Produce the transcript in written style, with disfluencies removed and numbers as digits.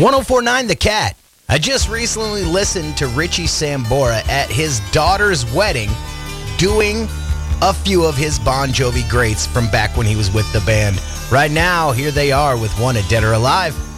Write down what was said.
1049 The Cat. I just recently listened to Richie Sambora at his daughter's wedding doing a few of his Bon Jovi greats from back when he was with the band. Right now, here they are with one at Dead or Alive.